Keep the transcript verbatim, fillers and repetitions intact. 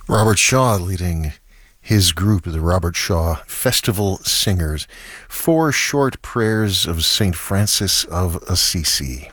Robert Shaw leading his group, the Robert Shaw Festival Singers, four short prayers of Saint Francis of Assisi.